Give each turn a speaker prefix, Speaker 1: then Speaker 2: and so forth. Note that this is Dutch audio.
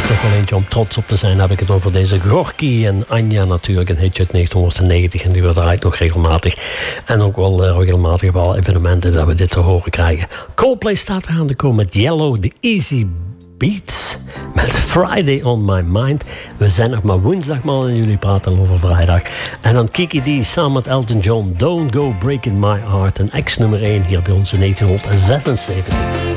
Speaker 1: toch wel eentje om trots op te zijn. Dan heb ik het over deze Gorky en Anja natuurlijk. Een hitje uit 1990 en die we draait nog regelmatig. En ook wel regelmatig op alle evenementen dat we dit te horen krijgen. Coldplay staat eraan te komen met Yellow, The Easy Beats. Met Friday on My Mind. We zijn nog maar woensdag, man, en jullie praten over vrijdag. En dan Kiki D samen met Elton John. Don't Go Breaking My Heart. Een ex nummer 1 hier bij ons in 1976.